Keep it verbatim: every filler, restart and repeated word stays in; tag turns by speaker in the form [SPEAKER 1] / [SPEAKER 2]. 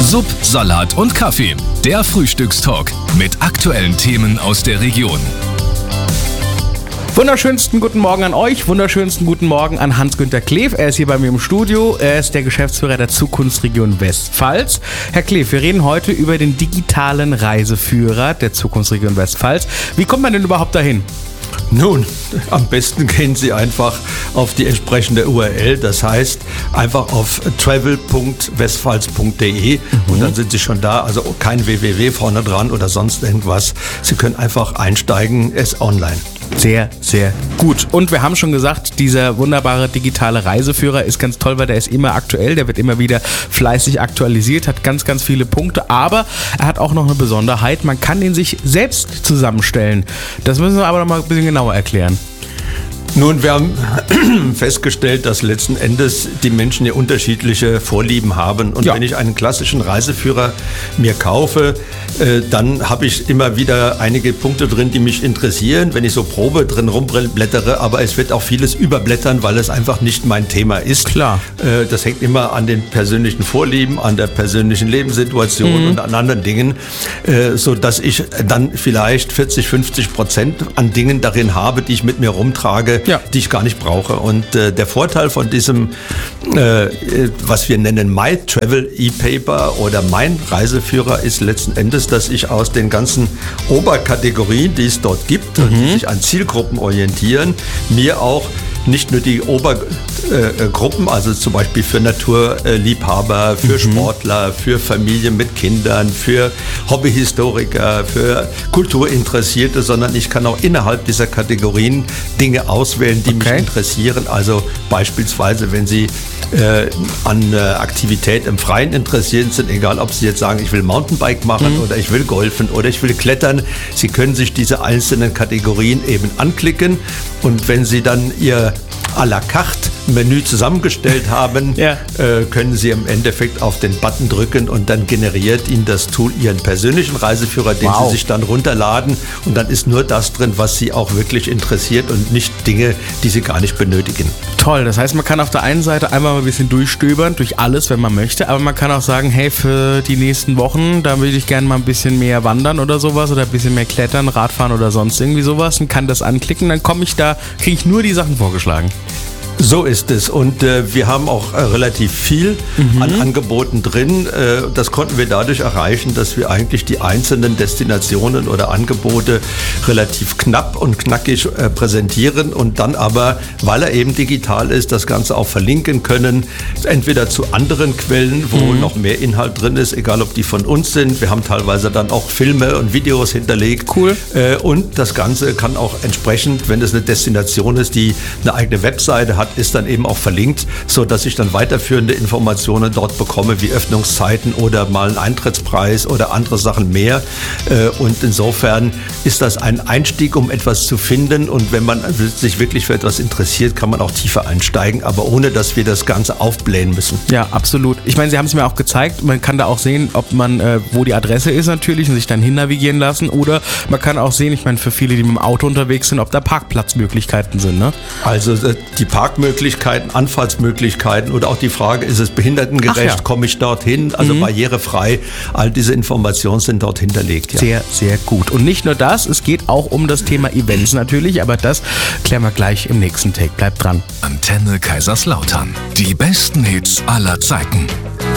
[SPEAKER 1] Sub, Salat und Kaffee. Der Frühstückstalk mit aktuellen Themen aus der Region.
[SPEAKER 2] Wunderschönsten guten Morgen an euch, wunderschönsten guten Morgen an Hans-Günter Kleef. Er ist hier bei mir im Studio, er ist der Geschäftsführer der Zukunftsregion Westpfalz. Herr Kleef, wir reden heute über den digitalen Reiseführer der Zukunftsregion Westpfalz. Wie kommt man denn überhaupt dahin?
[SPEAKER 3] Nun, am besten gehen Sie einfach auf die entsprechende U R L, das heißt einfach auf travel punkt westpfalz punkt de mhm. und dann sind Sie schon da, also kein W W W vorne dran oder sonst irgendwas. Sie können einfach einsteigen, es ist online.
[SPEAKER 2] Sehr, sehr gut. Und wir haben schon gesagt, dieser wunderbare digitale Reiseführer ist ganz toll, weil der ist immer aktuell, der wird immer wieder fleißig aktualisiert, hat ganz, ganz viele Punkte, aber er hat auch noch eine Besonderheit, man kann ihn sich selbst zusammenstellen. Das müssen wir aber noch mal ein bisschen genauer erklären.
[SPEAKER 3] Nun, wir haben festgestellt, dass letzten Endes die Menschen ja unterschiedliche Vorlieben haben. Und ja. wenn ich einen klassischen Reiseführer mir kaufe, äh, dann habe ich immer wieder einige Punkte drin, die mich interessieren, wenn ich so Probe drin rumblättere. Aber es wird auch vieles überblättern, weil es einfach nicht mein Thema ist.
[SPEAKER 2] Klar.
[SPEAKER 3] Äh, das hängt immer an den persönlichen Vorlieben, an der persönlichen Lebenssituation mhm. und an anderen Dingen, äh, sodass ich dann vielleicht vierzig, fünfzig Prozent an Dingen darin habe, die ich mit mir rumtrage, ja. die ich gar nicht brauche. Und äh, der Vorteil von diesem, äh, was wir nennen My Travel E-Paper oder Mein Reiseführer, ist letzten Endes, dass ich aus den ganzen Oberkategorien, die es dort gibt, mhm. und die sich an Zielgruppen orientieren, mir auch nicht nur die Obergruppen, äh, also zum Beispiel für Naturliebhaber, für mhm. Sportler, für Familien mit Kindern, für Hobbyhistoriker, für Kulturinteressierte, sondern ich kann auch innerhalb dieser Kategorien Dinge auswählen, die okay. mich interessieren. Also beispielsweise, wenn Sie äh, an äh, Aktivität im Freien interessiert sind, egal ob Sie jetzt sagen, ich will Mountainbike machen mhm. oder ich will golfen oder ich will klettern, Sie können sich diese einzelnen Kategorien eben anklicken und wenn Sie dann Ihr à la carte Menü zusammengestellt haben, ja. äh, können Sie im Endeffekt auf den Button drücken und dann generiert Ihnen das Tool Ihren persönlichen Reiseführer, den wow. Sie sich dann runterladen und dann ist nur das drin, was Sie auch wirklich interessiert und nicht Dinge, die Sie gar nicht benötigen.
[SPEAKER 2] Toll, das heißt, man kann auf der einen Seite einmal mal ein bisschen durchstöbern, durch alles, wenn man möchte, aber man kann auch sagen, hey, für die nächsten Wochen, da würde ich gerne mal ein bisschen mehr wandern oder sowas oder ein bisschen mehr klettern, Radfahren oder sonst irgendwie sowas und kann das anklicken, dann komme ich da, kriege ich nur die Sachen vorgeschlagen.
[SPEAKER 3] So ist es und äh, wir haben auch äh, relativ viel mhm. an Angeboten drin. Äh, das konnten wir dadurch erreichen, dass wir eigentlich die einzelnen Destinationen oder Angebote relativ knapp und knackig äh, präsentieren und dann aber, weil er eben digital ist, das Ganze auch verlinken können, entweder zu anderen Quellen, wo mhm. noch mehr Inhalt drin ist, egal ob die von uns sind. Wir haben teilweise dann auch Filme und Videos hinterlegt.
[SPEAKER 2] Cool.
[SPEAKER 3] Äh, und das Ganze kann auch entsprechend, wenn es eine Destination ist, die eine eigene Webseite hat, ist dann eben auch verlinkt, so dass ich dann weiterführende Informationen dort bekomme, wie Öffnungszeiten oder mal einen Eintrittspreis oder andere Sachen mehr. Und insofern ist das ein Einstieg, um etwas zu finden. Und wenn man sich wirklich für etwas interessiert, kann man auch tiefer einsteigen, aber ohne, dass wir das Ganze aufblähen müssen.
[SPEAKER 2] Ja, absolut. Ich meine, Sie haben es mir auch gezeigt. Man kann da auch sehen, ob man, äh, wo die Adresse ist natürlich und sich dann hin navigieren lassen. Oder man kann auch sehen, ich meine, für viele, die mit dem Auto unterwegs sind, ob da Parkplatzmöglichkeiten sind, ne?
[SPEAKER 3] Also die Parkmöglichkeiten Möglichkeiten, Anfahrtsmöglichkeiten oder auch die Frage, ist es behindertengerecht, ja. komme ich dorthin, also mhm. barrierefrei, all diese Informationen sind dort hinterlegt. Ja.
[SPEAKER 2] Sehr, sehr gut. Und nicht nur das, es geht auch um das Thema Events natürlich, aber das klären wir gleich im nächsten Take. Bleibt dran.
[SPEAKER 1] Antenne Kaiserslautern. Die besten Hits aller Zeiten.